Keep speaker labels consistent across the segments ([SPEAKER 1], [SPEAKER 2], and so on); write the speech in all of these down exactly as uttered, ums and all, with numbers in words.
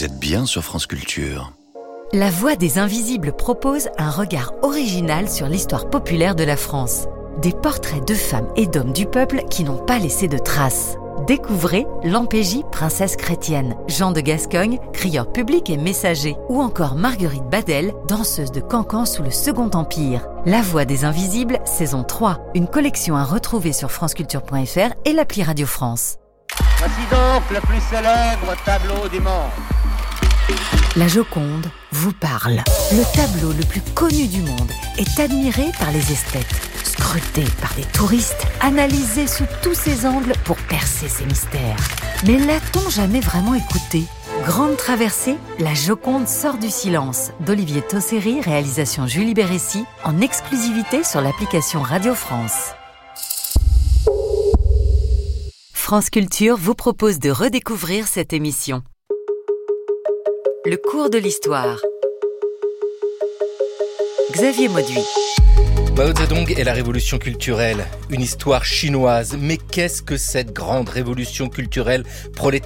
[SPEAKER 1] vous êtes bien sur France Culture.
[SPEAKER 2] La Voix des Invisibles propose un regard original sur l'histoire populaire de la France. Des portraits de femmes et d'hommes du peuple qui n'ont pas laissé de traces. Découvrez Lampégie, princesse chrétienne, Jean de Gascogne, crieur public et messager, ou encore Marguerite Badel, danseuse de cancan sous le Second Empire. La Voix des Invisibles, saison trois, une collection à retrouver sur franceculture point f r et l'appli Radio France.
[SPEAKER 3] Voici donc le plus célèbre tableau du monde.
[SPEAKER 2] La Joconde vous parle. Le tableau le plus connu du monde est admiré par les esthètes, scruté par des touristes, analysé sous tous ses angles pour percer ses mystères. Mais l'a-t-on jamais vraiment écouté ? Grande traversée, La Joconde sort du silence d'Olivier Tosseri, réalisation Julie Bérécy, en exclusivité sur l'application Radio France. France Culture vous propose de redécouvrir cette émission. Le cours de l'histoire. Xavier Mauduit.
[SPEAKER 4] Mao Zedong et la révolution culturelle, une histoire chinoise. Mais qu'est-ce que cette grande révolution culturelle prolétarienne ?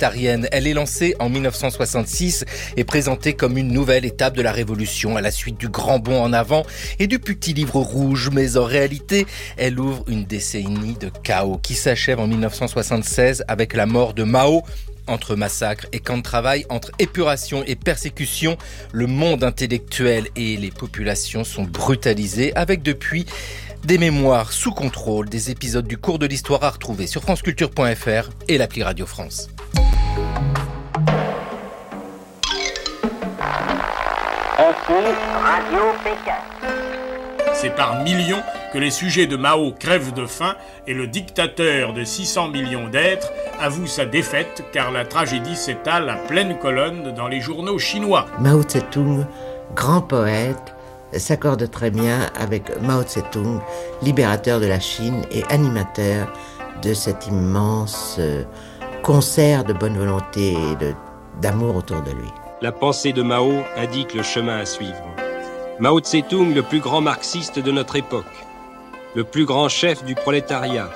[SPEAKER 4] Elle est lancée en dix-neuf cent soixante-six et présentée comme une nouvelle étape de la révolution à la suite du grand bond en avant et du petit livre rouge. Mais en réalité, elle ouvre une décennie de chaos qui s'achève en dix-neuf cent soixante-seize avec la mort de Mao. Entre massacres et camps de travail, entre épuration et persécution, le monde intellectuel et les populations sont brutalisés avec depuis des mémoires sous contrôle, des épisodes du cours de l'histoire à retrouver sur franceculture point f r et l'appli Radio France.
[SPEAKER 3] Radio Pékin.
[SPEAKER 5] C'est par millions que les sujets de Mao crèvent de faim et le dictateur de six cents millions d'êtres avoue sa défaite car la tragédie s'étale à pleine colonne dans les journaux chinois.
[SPEAKER 6] Mao Tse-tung, grand poète, s'accorde très bien avec Mao Tse-tung, libérateur de la Chine et animateur de cet immense concert de bonne volonté et de, d'amour autour de lui.
[SPEAKER 7] La pensée de Mao indique le chemin à suivre. Mao Tse-tung, le plus grand marxiste de notre époque, le plus grand chef du prolétariat.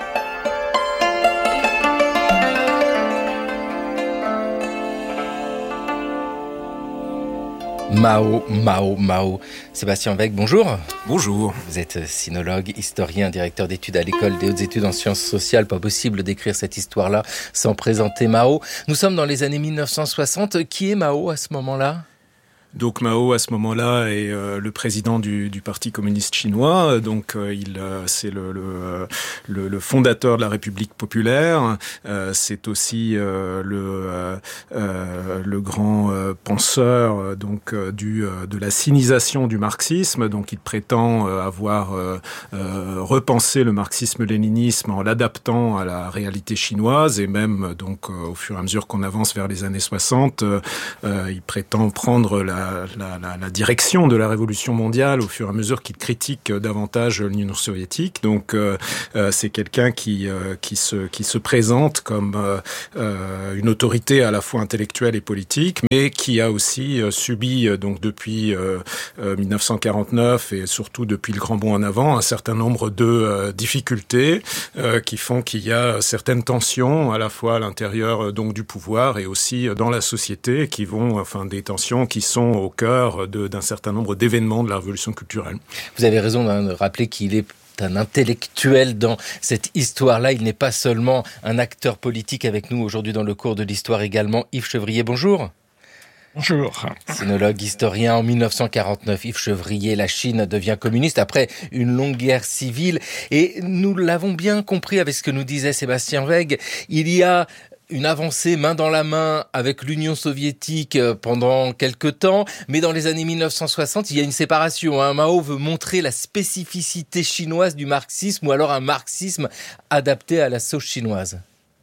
[SPEAKER 4] Mao, Mao, Mao. Sébastien Weck, bonjour.
[SPEAKER 8] Bonjour.
[SPEAKER 4] Vous êtes sinologue, historien, directeur d'études à l'École des hautes études en sciences sociales. Pas possible d'écrire cette histoire-là sans présenter Mao. Nous sommes dans les années dix-neuf cent soixante. Qui est Mao à ce moment-là ?
[SPEAKER 8] Donc Mao à ce moment-là est euh, le président du, du Parti communiste chinois. Donc euh, il euh, c'est le, le, le, le fondateur de la République populaire. Euh, c'est aussi euh, le, euh, euh, le grand euh, penseur euh, donc euh, du euh, de la sinisation du marxisme. Donc il prétend euh, avoir euh, euh, repensé le marxisme-léninisme en l'adaptant à la réalité chinoise et même donc euh, au fur et à mesure qu'on avance vers les années soixante, euh, euh, il prétend prendre la La, la, la direction de la révolution mondiale au fur et à mesure qu'il critique davantage l'Union soviétique. Donc euh, euh, c'est quelqu'un qui euh, qui se qui se présente comme euh, euh, une autorité à la fois intellectuelle et politique, mais qui a aussi euh, subi euh, donc depuis euh, euh, dix-neuf cent quarante-neuf et surtout depuis le grand bond en avant un certain nombre de euh, difficultés euh, qui font qu'il y a certaines tensions à la fois à l'intérieur euh, donc du pouvoir et aussi euh, dans la société qui vont enfin des tensions qui sont au cœur de, d'un certain nombre d'événements de la révolution culturelle.
[SPEAKER 4] Vous avez raison de rappeler qu'il est un intellectuel dans cette histoire-là. Il n'est pas seulement un acteur politique avec nous aujourd'hui dans le cours de l'histoire également. Yves Chevrier, bonjour.
[SPEAKER 9] Bonjour.
[SPEAKER 4] Sinologue, historien, en dix-neuf cent quarante-neuf, Yves Chevrier, la Chine devient communiste après une longue guerre civile. Et nous l'avons bien compris avec ce que nous disait Sébastien Weck. Il y a une avancée main dans la main avec l'Union soviétique pendant quelques temps, mais dans les années dix-neuf cent soixante, il y a une séparation. Hein. Mao veut montrer la spécificité chinoise du marxisme ou alors un marxisme adapté à la sauce chinoise.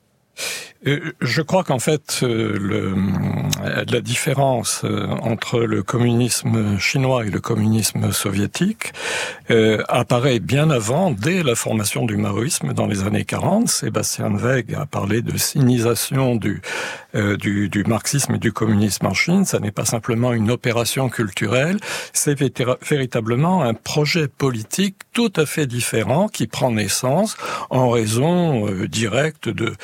[SPEAKER 9] Euh, je crois qu'en fait, euh, le, la différence euh, entre le communisme chinois et le communisme soviétique euh, apparaît bien avant, dès la formation du maoïsme dans les années quarante. Sébastien Weck a parlé de sinisation du, euh, du, du marxisme et du communisme en Chine. Ça n'est pas simplement une opération culturelle, c'est véritablement un projet politique tout à fait différent qui prend naissance en raison euh, directe de l'économie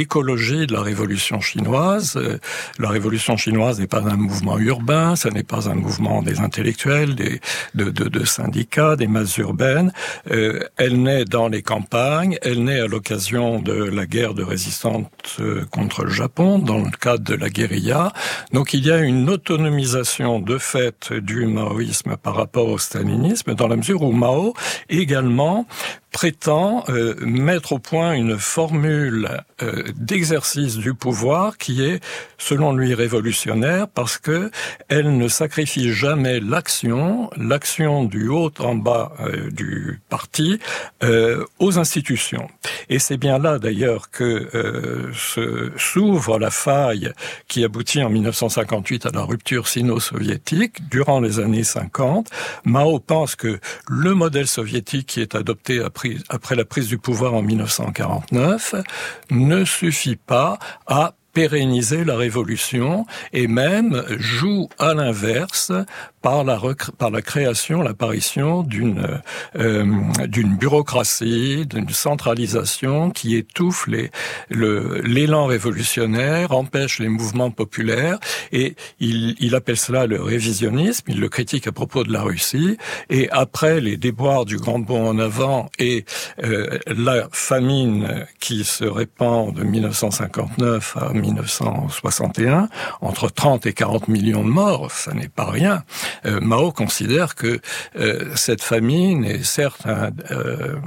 [SPEAKER 9] l'écologie de la révolution chinoise. La révolution chinoise n'est pas un mouvement urbain, ça n'est pas un mouvement des intellectuels, des, de, de, de syndicats, des masses urbaines. Euh, elle naît dans les campagnes, elle naît à l'occasion de la guerre de résistance contre le Japon, dans le cadre de la guérilla. Donc il y a une autonomisation de fait du maoïsme par rapport au stalinisme, dans la mesure où Mao également prétend euh, mettre au point une formule euh, d'exercice du pouvoir qui est, selon lui, révolutionnaire parce que elle ne sacrifie jamais l'action, l'action du haut en bas euh, du parti, euh, aux institutions. Et c'est bien là, d'ailleurs, que euh, se, s'ouvre la faille qui aboutit en dix-neuf cent cinquante-huit à la rupture sino-soviétique. Durant les années cinquante, Mao pense que le modèle soviétique qui est adopté après après la prise du pouvoir en dix-neuf cent quarante-neuf, ne suffit pas à pérenniser la révolution et même joue à l'inverse par la, rec- par la création, l'apparition d'une, euh, d'une bureaucratie, d'une centralisation qui étouffe les, le, l'élan révolutionnaire, empêche les mouvements populaires et il, il appelle cela le révisionnisme, il le critique à propos de la Russie et après les déboires du grand bond en avant et euh, la famine qui se répand de dix-neuf cent cinquante-neuf à dix-neuf cent soixante et un, entre trente et quarante millions de morts, ça n'est pas rien. Euh, Mao considère que euh, cette famine est certes un, euh,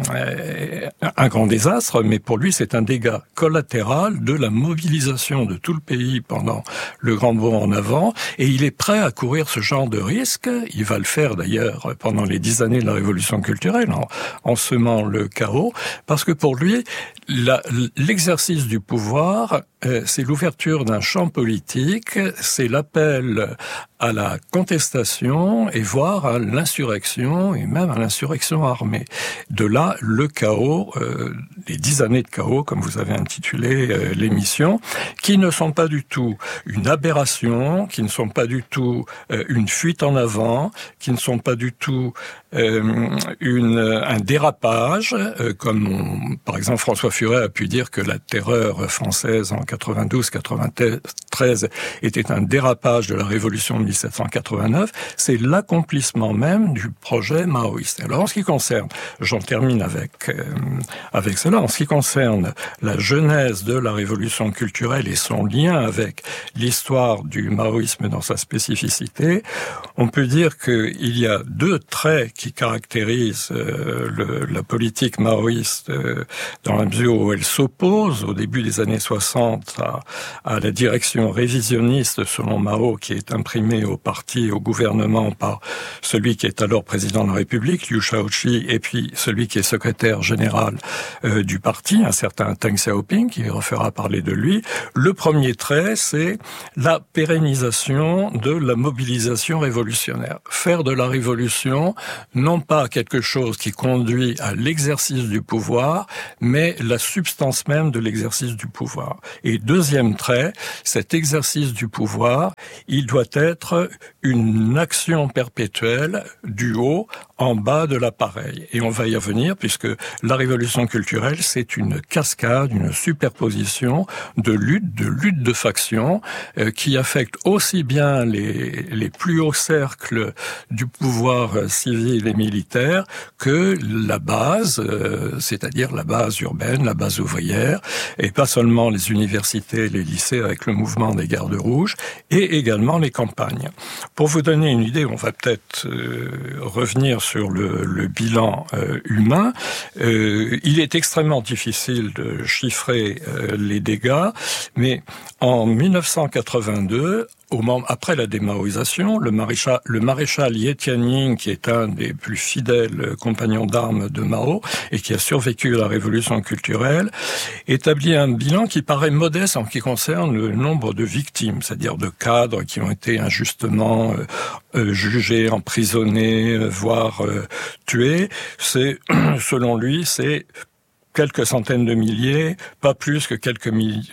[SPEAKER 9] un grand désastre, mais pour lui c'est un dégât collatéral de la mobilisation de tout le pays pendant le grand bond en avant, et il est prêt à courir ce genre de risque. Il va le faire d'ailleurs pendant les dix années de la révolution culturelle, en, en semant le chaos, parce que pour lui, la, l'exercice du pouvoir, euh, c'est l'ouverture d'un champ politique, c'est l'appel à la contestation et voire à l'insurrection et même à l'insurrection armée. De là, le chaos, euh, les dix années de chaos, comme vous avez intitulé euh, l'émission, qui ne sont pas du tout une aberration, qui ne sont pas du tout euh, une fuite en avant, qui ne sont pas du tout euh, une, un dérapage, euh, comme on, par exemple François Furet a pu dire que la terreur française en quatre-vingt-douze quatre-vingt-treize était un dérapage de la révolution de dix-sept cent quatre-vingt-neuf, c'est l'accomplissement même du projet maoïste. Alors en ce qui concerne, j'en termine avec euh, avec cela, en ce qui concerne la genèse de la révolution culturelle et son lien avec l'histoire du maoïsme dans sa spécificité, on peut dire qu'il y a deux traits qui caractérisent euh, le, la politique maoïste euh, dans la mesure où elle s'oppose au début des années soixante à, à la direction révisionniste selon Mao qui est imprimée au parti et au gouvernement par celui qui est alors président de la République, Liu Shaoqi, et puis celui qui est secrétaire général euh, du parti, un certain Deng Xiaoping, qui refera parler de lui. Le premier trait, c'est la pérennisation de la mobilisation révolutionnaire. Faire de la révolution, non pas quelque chose qui conduit à l'exercice du pouvoir, mais la substance même de l'exercice du pouvoir. Et deuxième trait, cet exercice du pouvoir, il doit être une action perpétuelle du haut en bas de l'appareil. Et on va y revenir puisque la révolution culturelle, c'est une cascade, une superposition de luttes, de luttes de factions euh, qui affectent aussi bien les, les plus hauts cercles du pouvoir civil et militaire que la base, euh, c'est-à-dire la base urbaine, la base ouvrière, et pas seulement les universités et les lycées avec le mouvement des gardes rouges, et également les campagnes. Pour vous donner une idée, on va peut-être euh, revenir sur le, le bilan euh, humain. Euh, il est extrêmement difficile de chiffrer euh, les dégâts, mais en dix-neuf cent quatre-vingt-deux, au moment, après la démaoïsation, le maréchal, le maréchal Ye Tianming, qui est un des plus fidèles compagnons d'armes de Mao et qui a survécu à la révolution culturelle, établit un bilan qui paraît modeste en ce qui concerne le nombre de victimes, c'est-à-dire de cadres qui ont été injustement euh, euh, jugés, emprisonnés, euh, voire euh, tués. C'est, selon lui, c'est quelques centaines de milliers, pas plus que quelques milliers.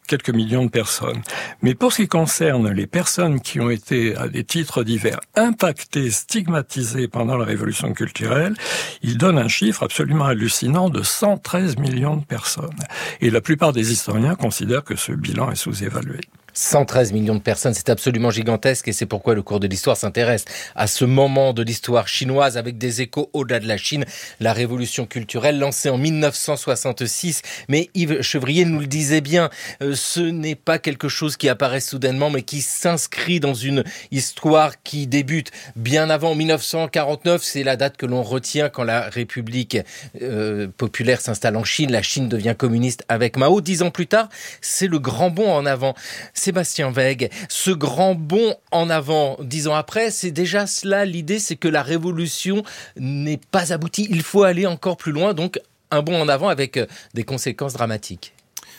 [SPEAKER 9] quelques millions de personnes. Mais pour ce qui concerne les personnes qui ont été, à des titres divers, impactées, stigmatisées pendant la révolution culturelle, il donne un chiffre absolument hallucinant de cent treize millions de personnes. Et la plupart des historiens considèrent que ce bilan est sous-évalué.
[SPEAKER 4] cent treize millions de personnes, c'est absolument gigantesque et c'est pourquoi le cours de l'histoire s'intéresse à ce moment de l'histoire chinoise avec des échos au-delà de la Chine, la révolution culturelle lancée en mille neuf cent soixante-six. Mais Yves Chevrier nous le disait bien, euh, ce n'est pas quelque chose qui apparaît soudainement mais qui s'inscrit dans une histoire qui débute bien avant mille neuf cent quarante-neuf. C'est la date que l'on retient quand la République euh, populaire s'installe en Chine. La Chine devient communiste avec Mao. Dix ans plus tard, c'est le grand bond en avant. Sébastien Wegg, ce grand bond en avant, dix ans après, c'est déjà cela l'idée, c'est que la révolution n'est pas aboutie. Il faut aller encore plus loin, donc un bond en avant avec des conséquences dramatiques.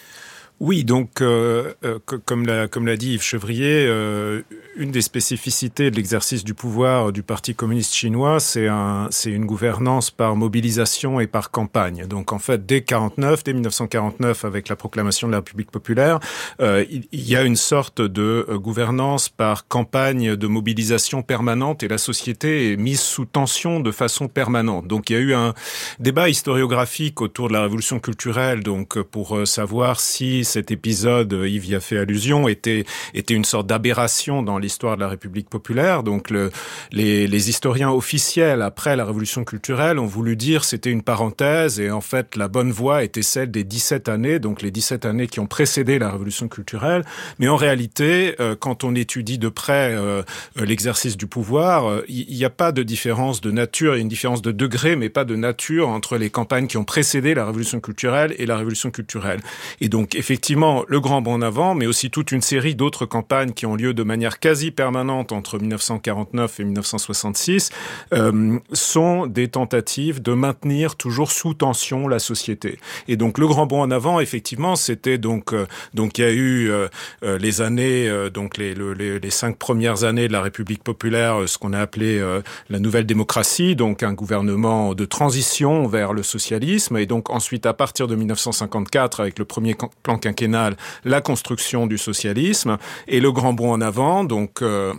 [SPEAKER 8] Oui, donc euh, euh, comme l'a comme l'a dit Yves Chevrier, euh, une des spécificités de l'exercice du pouvoir du Parti communiste chinois, c'est un c'est une gouvernance par mobilisation et par campagne. Donc en fait, dès quarante-neuf, dès mille neuf cent quarante-neuf, avec la proclamation de la République populaire, euh, il, il y a une sorte de euh, gouvernance par campagne de mobilisation permanente et la société est mise sous tension de façon permanente. Donc il y a eu un débat historiographique autour de la révolution culturelle, donc pour euh, savoir si cet épisode, Yves y a fait allusion, était était une sorte d'aberration dans l'histoire de la République populaire. Donc le, les, les historiens officiels après la révolution culturelle ont voulu dire c'était une parenthèse et en fait la bonne voie était celle des dix-sept années, donc les dix-sept années qui ont précédé la révolution culturelle. Mais en réalité, euh, quand on étudie de près euh, l'exercice du pouvoir, il euh, n'y a pas de différence de nature, il y a une différence de degré, mais pas de nature entre les campagnes qui ont précédé la révolution culturelle et la révolution culturelle. Et donc effectivement, Effectivement, le grand bond en avant, mais aussi toute une série d'autres campagnes qui ont lieu de manière quasi permanente entre mille neuf cent quarante-neuf et mille neuf cent soixante-six, euh, sont des tentatives de maintenir toujours sous tension la société. Et donc le grand bond en avant, effectivement, c'était donc euh, donc il y a eu euh, les années, euh, donc les, les les cinq premières années de la République populaire, ce qu'on a appelé euh, la nouvelle démocratie, donc un gouvernement de transition vers le socialisme. Et donc ensuite, à partir de mille neuf cent cinquante-quatre, avec le premier plan quinquennal, la construction du socialisme et le grand bond en avant, donc euh,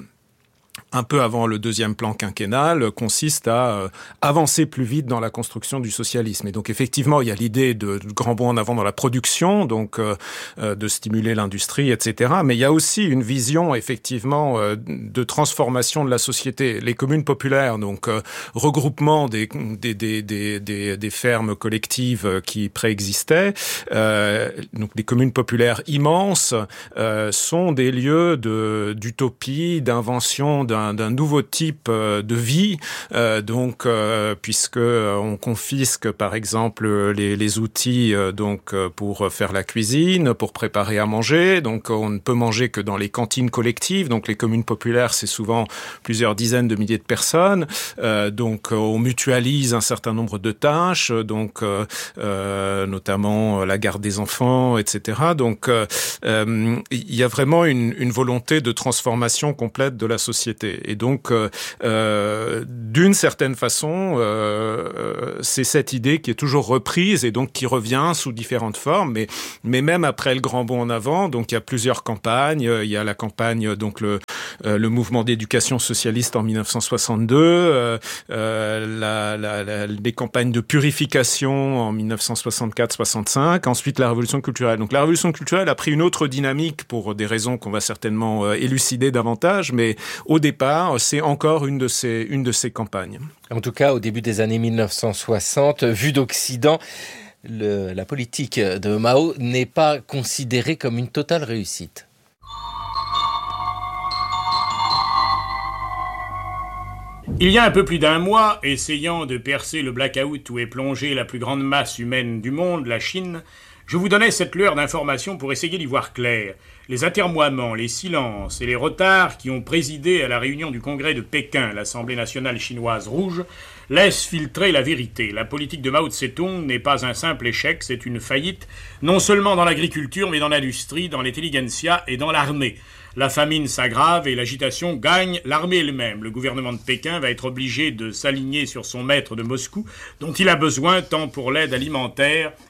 [SPEAKER 8] un peu avant le deuxième plan quinquennal, consiste à euh, avancer plus vite dans la construction du socialisme. Et donc effectivement, il y a l'idée de, de grand bond en avant dans la production, donc euh, euh, de stimuler l'industrie, et cetera. Mais il y a aussi une vision effectivement euh, de transformation de la société. Les communes populaires, donc euh, regroupement des des, des des des des fermes collectives qui préexistaient, euh, donc les communes populaires immenses euh, sont des lieux de d'utopie, d'invention d'un d'un nouveau type de vie, euh, donc euh, puisque on confisque par exemple les, les outils euh, donc pour faire la cuisine, pour préparer à manger, donc on ne peut manger que dans les cantines collectives, donc les communes populaires c'est souvent plusieurs dizaines de milliers de personnes, euh, donc on mutualise un certain nombre de tâches, donc euh, euh, notamment la garde des enfants, et cetera. Donc euh, euh, il y a vraiment une, une volonté de transformation complète de la société. Et donc, euh, euh, d'une certaine façon, euh, c'est cette idée qui est toujours reprise et donc qui revient sous différentes formes. Mais, mais même après le grand bond en avant, donc il y a plusieurs campagnes. Il y a la campagne, donc le, euh, le mouvement d'éducation socialiste en mille neuf cent soixante-deux, euh, euh, la, la, la, les campagnes de purification en mille neuf cent soixante-quatre soixante-cinq. Ensuite, la révolution culturelle. Donc la révolution culturelle a pris une autre dynamique pour des raisons qu'on va certainement euh, élucider davantage, mais au départ, c'est encore une de ces, une de ces campagnes.
[SPEAKER 4] En tout cas, au début des années mille neuf cent soixante, vu d'Occident, le, la politique de Mao n'est pas considérée comme une totale réussite.
[SPEAKER 5] Il y a un peu plus d'un mois, essayant de percer le blackout où est plongée la plus grande masse humaine du monde, la Chine, je vous donnais cette lueur d'informations pour essayer d'y voir clair. Les atermoiements, les silences et les retards qui ont présidé à la réunion du congrès de Pékin, l'Assemblée nationale chinoise rouge, laissent filtrer la vérité. La politique de Mao Tse-tung n'est pas un simple échec, c'est une faillite, non seulement dans l'agriculture, mais dans l'industrie, dans l'intelligentsia et dans l'armée. La famine s'aggrave et l'agitation gagne l'armée elle-même. Le gouvernement de Pékin va être obligé de s'aligner sur son maître de Moscou, dont il a besoin tant pour l'aide alimentaire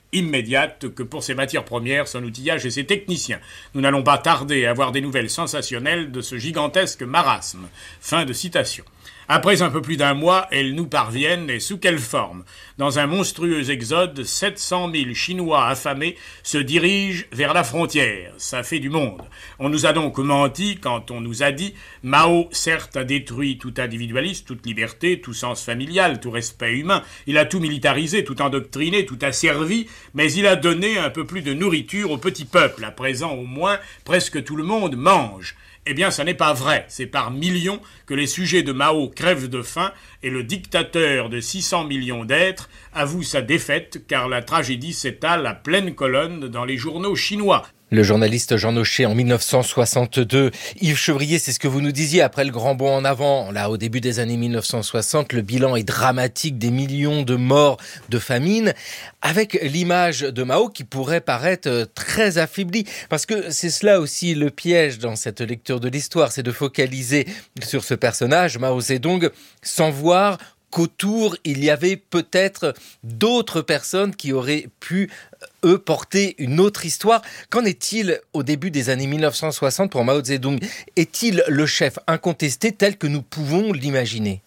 [SPEAKER 5] immédiate que pour ses matières premières, son outillage et ses techniciens. Nous n'allons pas tarder à avoir des nouvelles sensationnelles de ce gigantesque marasme. Fin de citation. Après un peu plus d'un mois, elles nous parviennent, et sous quelle forme? Dans un monstrueux exode, sept cent mille Chinois affamés se dirigent vers la frontière. Ça fait du monde. On nous a donc menti quand on nous a dit « Mao, certes, a détruit tout individualisme, toute liberté, tout sens familial, tout respect humain. Il a tout militarisé, tout endoctriné, tout asservi, mais il a donné un peu plus de nourriture au petit peuple. À présent, au moins, presque tout le monde mange. » Eh bien, ça n'est pas vrai. C'est par millions que les sujets de Mao crèvent de faim et le dictateur de six cents millions d'êtres avoue sa défaite car la tragédie s'étale à pleine colonne dans les journaux chinois.
[SPEAKER 4] Le journaliste Jean Nochet en mille neuf cent soixante-deux. Yves Chevrier, c'est ce que vous nous disiez après le grand bond en avant. Là, au début des années mille neuf cent soixante, le bilan est dramatique, des millions de morts de famine, avec l'image de Mao qui pourrait paraître très affaiblie. Parce que c'est cela aussi le piège dans cette lecture de l'histoire, c'est de focaliser sur ce personnage, Mao Zedong, sans voir qu'autour, il y avait peut-être d'autres personnes qui auraient pu, eux, porter une autre histoire. Qu'en est-il au début des années mille neuf cent soixante pour Mao Zedong? Est-il le chef incontesté tel que nous pouvons l'imaginer?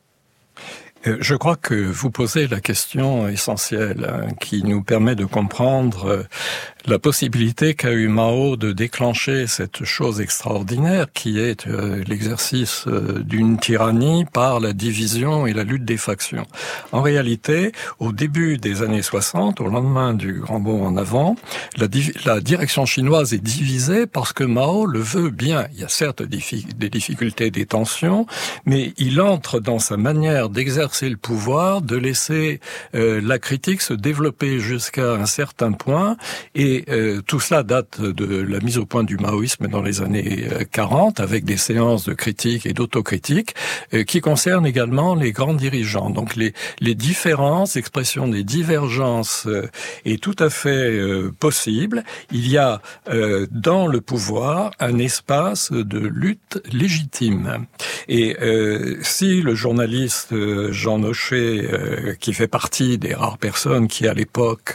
[SPEAKER 9] Je crois que vous posez la question essentielle hein, qui nous permet de comprendre la possibilité qu'a eu Mao de déclencher cette chose extraordinaire qui est euh, l'exercice euh, d'une tyrannie par la division et la lutte des factions. En réalité, au début des années soixante, au lendemain du grand bond en avant, la, div- la direction chinoise est divisée parce que Mao le veut bien. Il y a certes diffi- des difficultés, des tensions, mais il entre dans sa manière d'exercer le pouvoir, de laisser euh, la critique se développer jusqu'à un certain point, et Et euh, tout cela date de la mise au point du maoïsme dans les années quarante, avec des séances de critique et d'autocritique euh, qui concernent également les grands dirigeants. Donc les, les différences, l'expression des divergences euh, est tout à fait euh, possible. Il y a euh, dans le pouvoir un espace de lutte légitime. Et euh, si le journaliste euh, Jean Nochet, euh, qui fait partie des rares personnes qui à l'époque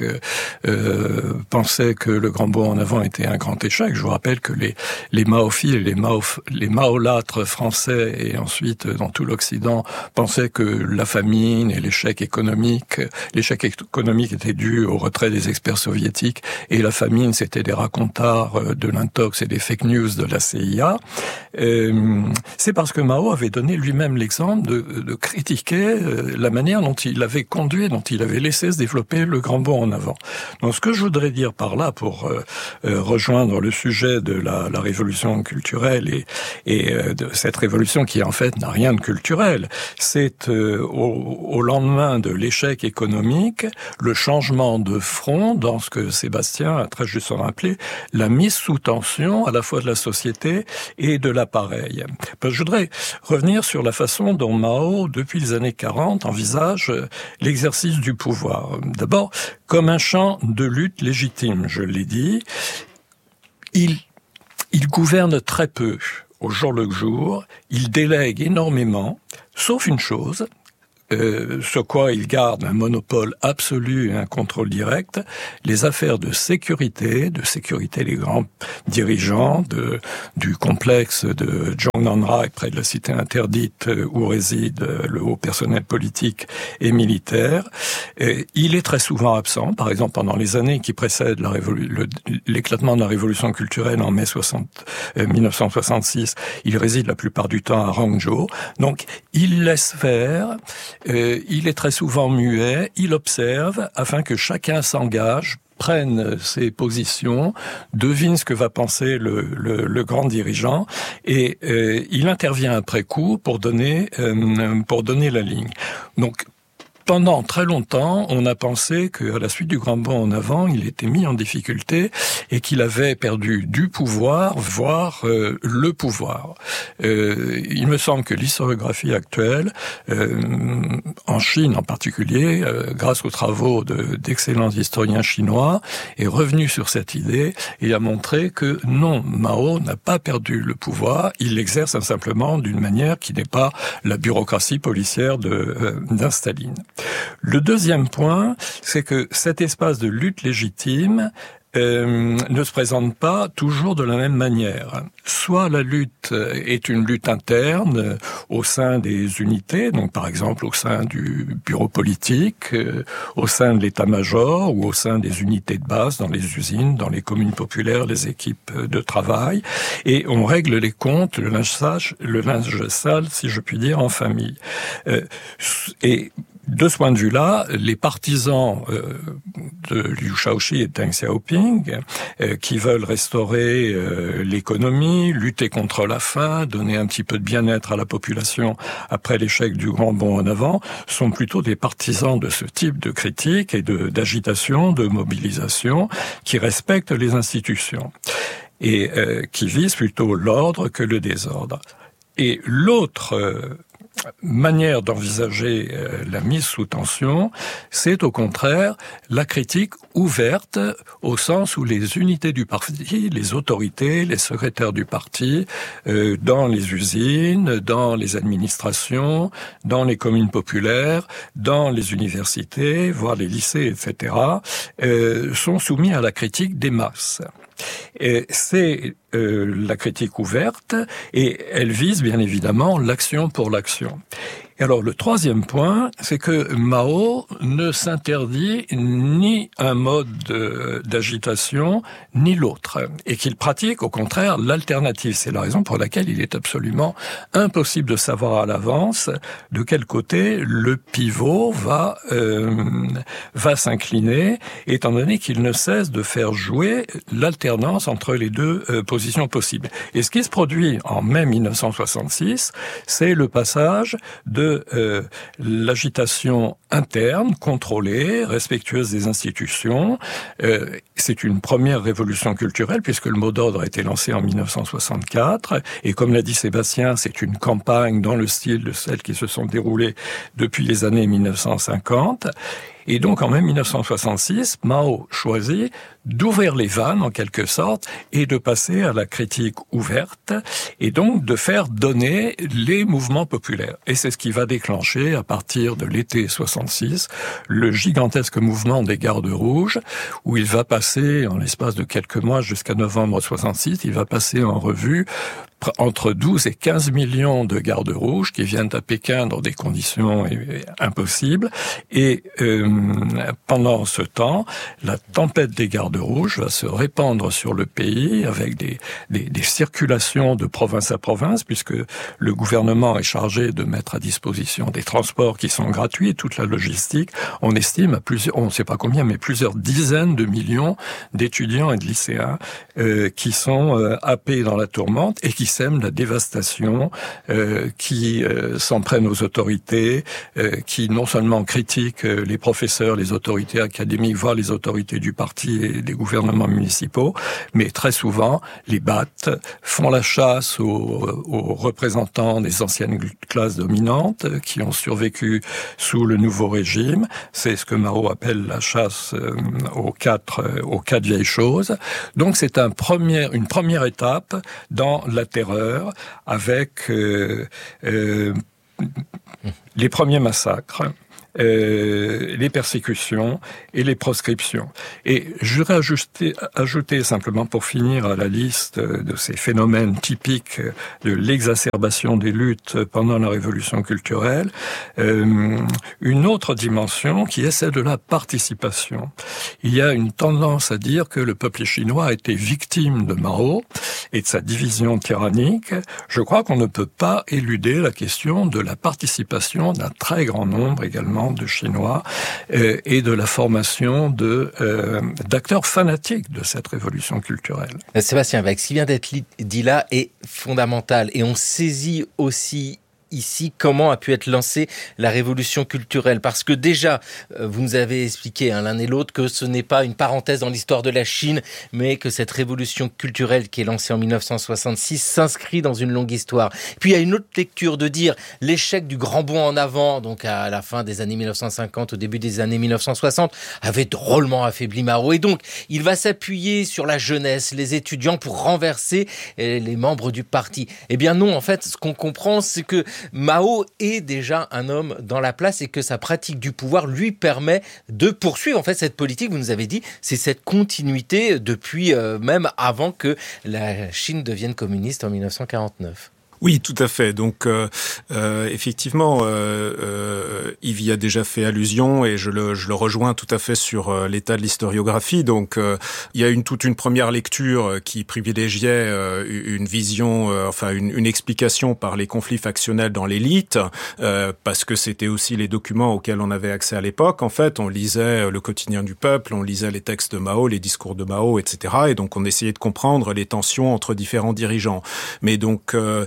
[SPEAKER 9] euh, pensaient que le grand bond en avant était un grand échec. Je vous rappelle que les, les maophiles, les, mao, les maolâtres français et ensuite dans tout l'Occident pensaient que la famine et l'échec économique, l'échec économique était dû au retrait des experts soviétiques et la famine c'était des racontards de l'intox et des fake news de la C I A. Euh, c'est parce que Mao avait donné lui-même l'exemple de, de critiquer la manière dont il avait conduit, dont il avait laissé se développer le grand bond en avant. Donc ce que je voudrais dire par là, pour euh, euh, rejoindre le sujet de la, la révolution culturelle et, et euh, de cette révolution qui en fait n'a rien de culturel, c'est euh, au, au lendemain de l'échec économique, le changement de front dans ce que Sébastien a très justement appelé la mise sous tension à la fois de la société et de l'appareil. Je voudrais revenir sur la façon dont Mao, depuis les années quarante, envisage l'exercice du pouvoir. D'abord, comme un champ de lutte légitime, je l'ai dit, il, il gouverne très peu au jour le jour, il délègue énormément, sauf une chose, Euh, sur quoi il garde un monopole absolu et un contrôle direct, les affaires de sécurité, de sécurité des grands dirigeants de, du complexe de Zhongnanhai, près de la cité interdite où réside le haut personnel politique et militaire. Et il est très souvent absent, par exemple pendant les années qui précèdent la révolu- le, l'éclatement de la révolution culturelle en mai soixante, euh, mille neuf cent soixante-six, il réside la plupart du temps à Hangzhou. Donc il laisse faire. Euh, il est très souvent muet, il observe afin que chacun s'engage, prenne ses positions, devine ce que va penser le, le, le grand dirigeant et euh, il intervient après coup pour donner, euh, pour donner la ligne. Donc, pendant très longtemps, on a pensé qu'à la suite du grand bond en avant, il était mis en difficulté et qu'il avait perdu du pouvoir, voire euh, le pouvoir. Euh, il me semble que l'historiographie actuelle, euh, en Chine en particulier, euh, grâce aux travaux de, d'excellents historiens chinois, est revenue sur cette idée et a montré que non, Mao n'a pas perdu le pouvoir, il l'exerce simplement d'une manière qui n'est pas la bureaucratie policière de, euh, d'un Staline. Le deuxième point, c'est que cet espace de lutte légitime Euh, ne se présente pas toujours de la même manière. Soit la lutte est une lutte interne au sein des unités, donc par exemple au sein du bureau politique, euh, au sein de l'état-major ou au sein des unités de base dans les usines, dans les communes populaires, les équipes de travail, et on règle les comptes, le linge sale, le linge sale si je puis dire, en famille. Euh, et de ce point de vue-là, les partisans euh, de Liu Shaoqi et Deng Xiaoping, euh, qui veulent restaurer euh, l'économie, lutter contre la faim, donner un petit peu de bien-être à la population après l'échec du grand bond en avant, sont plutôt des partisans de ce type de critique et de, d'agitation, de mobilisation, qui respectent les institutions et euh, qui visent plutôt l'ordre que le désordre. Et l'autre euh, manière d'envisager euh, la mise sous tension, c'est au contraire la critique ouverte au sens où les unités du parti, les autorités, les secrétaires du parti, euh, dans les usines, dans les administrations, dans les communes populaires, dans les universités, voire les lycées, et cetera, euh, sont soumis à la critique des masses. Et c'est euh, la critique ouverte et elle vise bien évidemment l'action pour l'action. Et alors le troisième point, c'est que Mao ne s'interdit ni un mode de, d'agitation ni l'autre, et qu'il pratique au contraire l'alternative. C'est la raison pour laquelle il est absolument impossible de savoir à l'avance de quel côté le pivot va euh, va s'incliner, étant donné qu'il ne cesse de faire jouer l'alternance entre les deux euh, positions possibles. Et ce qui se produit en mai mille neuf cent soixante-six, c'est le passage de Euh, l'agitation interne, contrôlée, respectueuse des institutions. Euh, c'est une première révolution culturelle puisque le mot d'ordre a été lancé en mille neuf cent soixante-quatre et comme l'a dit Sébastien, c'est une campagne dans le style de celles qui se sont déroulées depuis les années mille neuf cent cinquante. Et donc, en mai mille neuf cent soixante-six, Mao choisit d'ouvrir les vannes, en quelque sorte, et de passer à la critique ouverte, et donc de faire donner les mouvements populaires. Et c'est ce qui va déclencher, à partir de l'été soixante-six, le gigantesque mouvement des Gardes rouges, où il va passer, en l'espace de quelques mois, jusqu'à novembre soixante-six, il va passer en revue entre douze et quinze millions de gardes rouges qui viennent à Pékin dans des conditions impossibles. Et euh, pendant ce temps, la tempête des gardes rouges va se répandre sur le pays avec des, des, des circulations de province à province, puisque le gouvernement est chargé de mettre à disposition des transports qui sont gratuits, toute la logistique. On estime à plusieurs, on ne sait pas combien, mais plusieurs dizaines de millions d'étudiants et de lycéens euh, qui sont euh, happés dans la tourmente et qui sèment la dévastation, euh, qui euh, s'en prennent aux autorités, euh, qui non seulement critiquent euh, les professeurs, les autorités académiques, voire les autorités du parti et des gouvernements municipaux, mais très souvent les battent, font la chasse aux, aux représentants des anciennes classes dominantes qui ont survécu sous le nouveau régime. C'est ce que Mao appelle la chasse euh, aux quatre euh, aux quatre vieilles choses. Donc c'est un premier, une première étape dans la terreur avec euh, euh, les premiers massacres, euh, les persécutions et les proscriptions. Et je voudrais ajouter, ajouter simplement pour finir à la liste de ces phénomènes typiques de l'exacerbation des luttes pendant la révolution culturelle, euh, une autre dimension qui est celle de la participation. Il y a une tendance à dire que le peuple chinois a été victime de Mao et de sa division tyrannique. Je crois qu'on ne peut pas éluder la question de la participation d'un très grand nombre également de Chinois euh, et de la formation de euh, d'acteurs fanatiques de cette révolution culturelle.
[SPEAKER 4] Sébastien Weck, ce qui vient d'être dit là est fondamental et on saisit aussi ici comment a pu être lancée la révolution culturelle, parce que déjà vous nous avez expliqué hein, l'un et l'autre que ce n'est pas une parenthèse dans l'histoire de la Chine, mais que cette révolution culturelle qui est lancée en mille neuf cent soixante-six s'inscrit dans une longue histoire. Puis il y a une autre lecture de dire l'échec du grand bond en avant, donc à la fin des années mille neuf cent cinquante, au début des années mille neuf cent soixante, avait drôlement affaibli Mao, et donc il va s'appuyer sur la jeunesse, les étudiants pour renverser les membres du parti. Eh bien non, en fait, ce qu'on comprend, c'est que Mao est déjà un homme dans la place et que sa pratique du pouvoir lui permet de poursuivre en fait cette politique. Vous nous avez dit, c'est cette continuité depuis euh, même avant que la Chine devienne communiste en dix-neuf cent quarante-neuf.
[SPEAKER 8] Oui, tout à fait. Donc, euh, euh, effectivement, euh, euh, Yves y a déjà fait allusion et je le, je le rejoins tout à fait sur euh, l'état de l'historiographie. Donc, euh, il y a une toute une première lecture qui privilégiait euh, une vision, euh, enfin une, une explication par les conflits factionnels dans l'élite, euh, parce que c'était aussi les documents auxquels on avait accès à l'époque. En fait, on lisait le quotidien du peuple, on lisait les textes de Mao, les discours de Mao, et cetera. Et donc, on essayait de comprendre les tensions entre différents dirigeants. Mais donc, euh,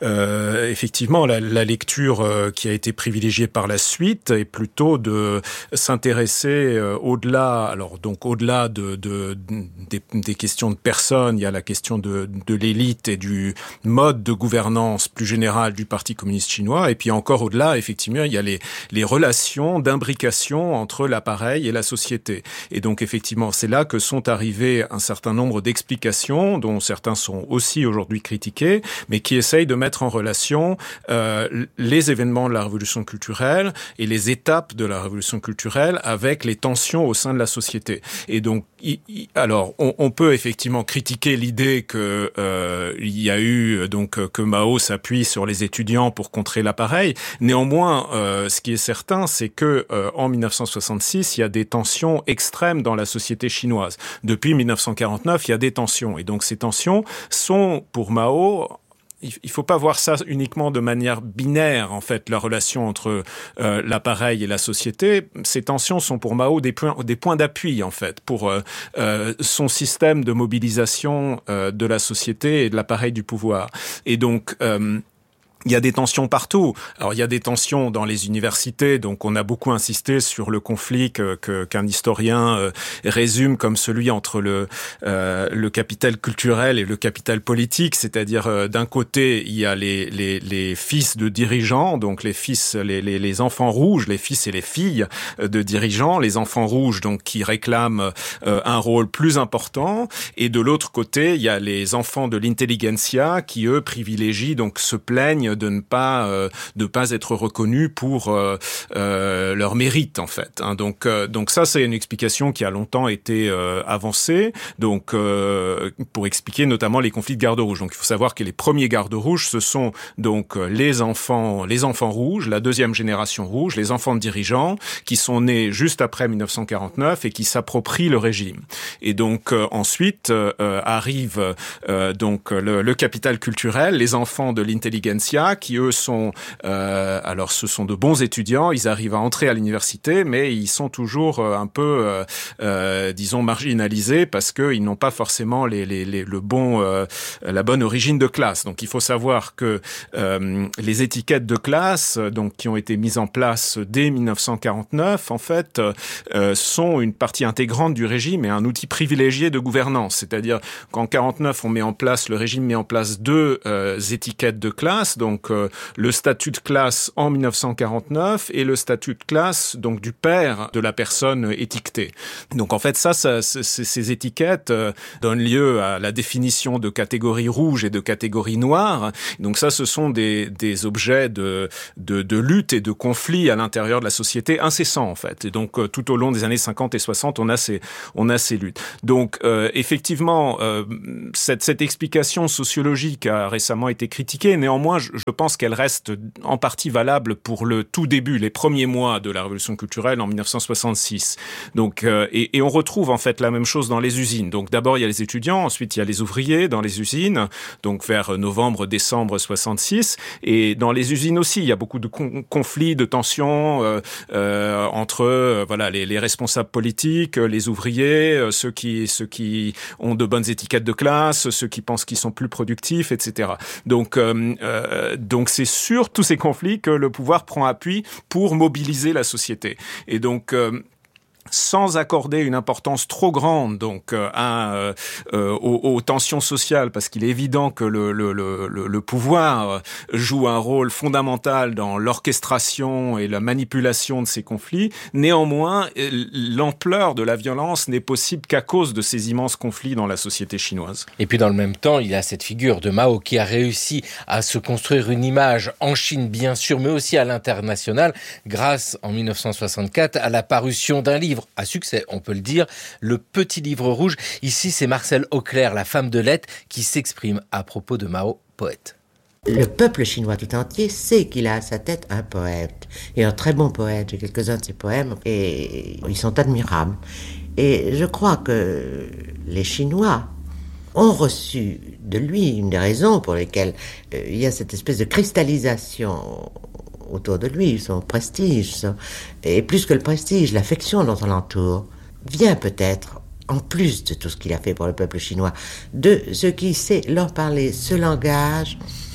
[SPEAKER 8] Euh, effectivement, la, la lecture euh, qui a été privilégiée par la suite est plutôt de s'intéresser euh, au-delà, alors donc au-delà de, de, des, des questions de personnes, il y a la question de, de l'élite et du mode de gouvernance plus général du Parti communiste chinois, et puis encore au-delà, effectivement, il y a les, les relations d'imbrication entre l'appareil et la société. Et donc effectivement, c'est là que sont arrivés un certain nombre d'explications, dont certains sont aussi aujourd'hui critiqués, mais qui essayent de mettre en relation euh, les événements de la révolution culturelle et les étapes de la révolution culturelle avec les tensions au sein de la société. Et donc, y, y, alors, on, on peut effectivement critiquer l'idée que euh, il y a eu donc que Mao s'appuie sur les étudiants pour contrer l'appareil. Néanmoins, euh, ce qui est certain, c'est que euh, en dix-neuf cent soixante-six, il y a des tensions extrêmes dans la société chinoise. Depuis dix-neuf cent quarante-neuf, il y a des tensions, et donc ces tensions sont pour Mao. Il faut pas voir ça uniquement de manière binaire, en fait, la relation entre euh, l'appareil et la société. Ces tensions sont pour Mao des points, des points d'appui, en fait, pour euh, euh, son système de mobilisation euh, de la société et de l'appareil du pouvoir. Et donc, euh, il y a des tensions partout. Alors, il y a des tensions dans les universités, donc on a beaucoup insisté sur le conflit que, que, qu'un historien euh, résume comme celui entre le, euh, le capital culturel et le capital politique, c'est-à-dire euh, d'un côté, il y a les, les, les fils de dirigeants, donc les fils, les, les, les enfants rouges, les fils et les filles de dirigeants, les enfants rouges, donc qui réclament euh, un rôle plus important, et de l'autre côté, il y a les enfants de l'intelligentsia qui, eux, privilégient, donc se plaignent de ne pas euh, de pas être reconnus pour euh, euh, leur mérite, en fait. Hein. Donc euh, donc ça, c'est une explication qui a longtemps été euh, avancée. Donc euh, pour expliquer notamment les conflits de garde rouge. Donc il faut savoir que les premiers gardes rouges, ce sont donc les enfants les enfants rouges, la deuxième génération rouge, les enfants de dirigeants qui sont nés juste après dix-neuf cent quarante-neuf et qui s'approprient le régime. Et donc euh, ensuite euh, arrive euh, donc le, le capital culturel, les enfants de l'intelligentsia, qui eux sont, euh, alors ce sont de bons étudiants, ils arrivent à entrer à l'université, mais ils sont toujours euh, un peu, euh, euh, disons, marginalisés parce qu'ils n'ont pas forcément les, les, les, le bon, euh, la bonne origine de classe. Donc il faut savoir que euh, les étiquettes de classe, donc qui ont été mises en place dès dix-neuf cent quarante-neuf, en fait, euh, sont une partie intégrante du régime et un outil privilégié de gouvernance. C'est-à-dire qu'en quarante-neuf, on met en place, le régime met en place deux euh, étiquettes de classe. Donc Donc euh, le statut de classe en dix-neuf cent quarante-neuf et le statut de classe donc du père de la personne étiquetée. Donc en fait ça, ça c- c- ces étiquettes euh, donnent lieu à la définition de catégorie rouge et de catégorie noire. Donc ça, ce sont des, des objets de, de, de lutte et de conflit à l'intérieur de la société incessants, en fait. Et donc euh, tout au long des années cinquante et soixante, on a ces on a ces luttes. Donc euh, effectivement, euh, cette, cette explication sociologique a récemment été critiquée. Néanmoins, je, je pense qu'elle reste en partie valable pour le tout début, les premiers mois de la révolution culturelle en dix-neuf cent soixante-six. Donc, euh, et, et on retrouve en fait la même chose dans les usines. Donc d'abord il y a les étudiants, ensuite il y a les ouvriers dans les usines, donc vers novembre, décembre soixante-six. Et dans les usines aussi, il y a beaucoup de con- conflits, de tensions euh, euh, entre euh, voilà les, les responsables politiques, les ouvriers, euh, ceux qui ceux qui ont de bonnes étiquettes de classe, ceux qui pensent qu'ils sont plus productifs, et cetera. Donc euh, euh, donc c'est sur tous ces conflits que le pouvoir prend appui pour mobiliser la société. Et donc euh, sans accorder une importance trop grande donc euh, à, euh, euh, aux, aux tensions sociales, parce qu'il est évident que le, le, le, le pouvoir joue un rôle fondamental dans l'orchestration et la manipulation de ces conflits. Néanmoins, l'ampleur de la violence n'est possible qu'à cause de ces immenses conflits dans la société chinoise.
[SPEAKER 4] Et puis dans le même temps, il y a cette figure de Mao qui a réussi à se construire une image en Chine, bien sûr, mais aussi à l'international, grâce, en dix-neuf cent soixante-quatre, à la parution d'un livre à succès, on peut le dire, le Petit Livre Rouge. Ici, c'est Marcelle Auclair, la femme de lettres, qui s'exprime à propos de Mao, poète.
[SPEAKER 6] Le peuple chinois tout entier sait qu'il a à sa tête un poète, et un très bon poète. J'ai quelques-uns de ses poèmes, et ils sont admirables. Et je crois que les Chinois ont reçu de lui une des raisons pour lesquelles euh, il y a cette espèce de cristallisation autour de lui, son prestige, son... et plus que le prestige, l'affection dont on l'entoure, vient peut-être, en plus de tout ce qu'il a fait pour le peuple chinois, de ce qui sait leur parler, ce langage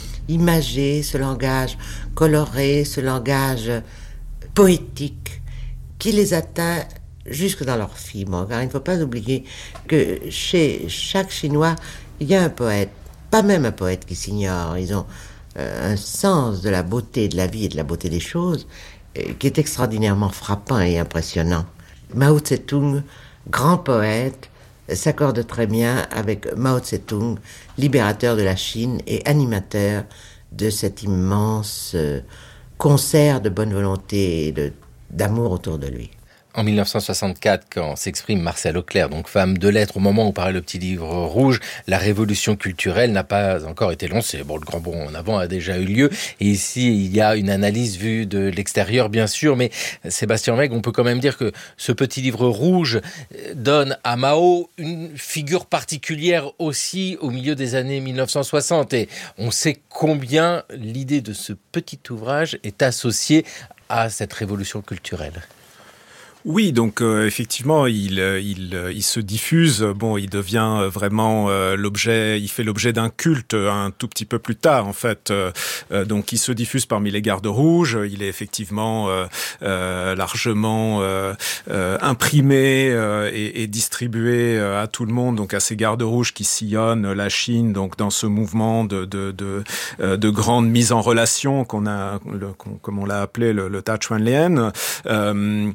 [SPEAKER 6] imagé, ce langage coloré, ce langage poétique, qui les atteint jusque dans leurs fibres. Car il ne faut pas oublier que chez chaque Chinois, il y a un poète, pas même un poète qui s'ignore. Ils ont un sens de la beauté de la vie et de la beauté des choses qui est extraordinairement frappant et impressionnant. Mao Tse-tung, grand poète, s'accorde très bien avec Mao Tse-tung, libérateur de la Chine et animateur de cet immense concert de bonne volonté et de, d'amour autour de lui.
[SPEAKER 4] En dix-neuf cent soixante-quatre, quand s'exprime Marcelle Auclair, donc femme de lettres, au moment où paraît le Petit Livre Rouge, la révolution culturelle n'a pas encore été lancée. Bon, le grand bond en avant a déjà eu lieu. Et ici, il y a une analyse vue de l'extérieur, bien sûr. Mais Sébastien Meg, on peut quand même dire que ce Petit Livre Rouge donne à Mao une figure particulière aussi au milieu des années dix-neuf cent soixante. Et on sait combien l'idée de ce petit ouvrage est associée à cette révolution culturelle.
[SPEAKER 8] Oui, donc euh, effectivement, il, il, il se diffuse. Bon, il devient vraiment euh, l'objet. Il fait l'objet d'un culte un tout petit peu plus tard, en fait. Euh, donc, il se diffuse parmi les gardes rouges. Il est effectivement euh, euh, largement euh, euh, imprimé euh, et, et distribué euh, à tout le monde. Donc, à ces gardes rouges qui sillonnent la Chine. Donc, dans ce mouvement de de de, euh, de grande mise en relation qu'on a, le, qu'on, comme on l'a appelé, le, le Tachuanlian. Euh,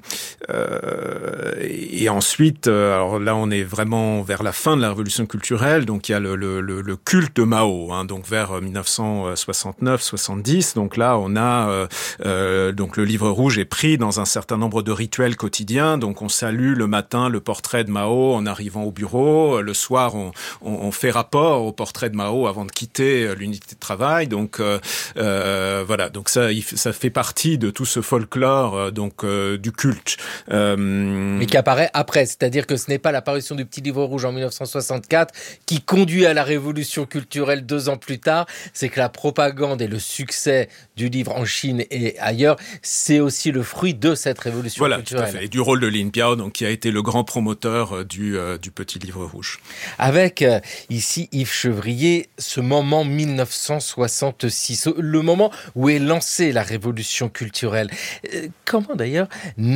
[SPEAKER 8] Euh, et ensuite, euh, alors là, on est vraiment vers la fin de la révolution culturelle, donc il y a le, le, le culte de Mao, hein, donc vers dix-neuf cent soixante-neuf soixante-dix. Donc là, on a euh, euh, donc le Livre Rouge est pris dans un certain nombre de rituels quotidiens. Donc on salue le matin le portrait de Mao en arrivant au bureau. Le soir, on, on, on fait rapport au portrait de Mao avant de quitter l'unité de travail. Donc euh, euh, voilà, donc ça, ça fait partie de tout ce folklore donc euh, du culte.
[SPEAKER 4] Euh, Mais qui apparaît après, c'est-à-dire que ce n'est pas l'apparition du Petit Livre Rouge en dix-neuf cent soixante-quatre qui conduit à la révolution culturelle deux ans plus tard, c'est que la propagande et le succès du livre en Chine et ailleurs, c'est aussi le fruit de cette révolution
[SPEAKER 8] voilà,
[SPEAKER 4] culturelle.
[SPEAKER 8] Voilà, tout à fait, et du rôle de Lin Piao, donc, qui a été le grand promoteur du, euh, du Petit Livre Rouge.
[SPEAKER 4] Avec, euh, ici, Yves Chevrier, ce moment dix-neuf cent soixante-six, le moment où est lancée la révolution culturelle. Euh, comment d'ailleurs naît-elle ?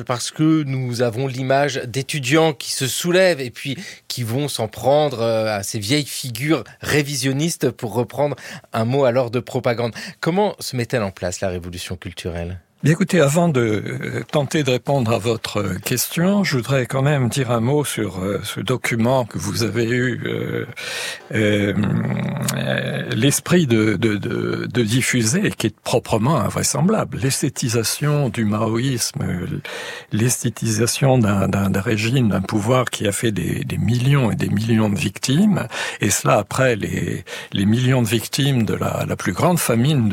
[SPEAKER 4] Parce que nous avons l'image d'étudiants qui se soulèvent et puis qui vont s'en prendre à ces vieilles figures révisionnistes, pour reprendre un mot alors de propagande. Comment se met-elle en place la révolution culturelle ?
[SPEAKER 9] Bien, écoutez, avant de tenter de répondre à votre question, je voudrais quand même dire un mot sur euh, ce document que vous avez eu, euh, euh, l'esprit de, de, de, de diffuser, qui est proprement invraisemblable. L'esthétisation du maoïsme, l'esthétisation d'un, d'un, d'un régime, d'un pouvoir qui a fait des, des millions et des millions de victimes, et cela après les, les millions de victimes de la, la plus grande famine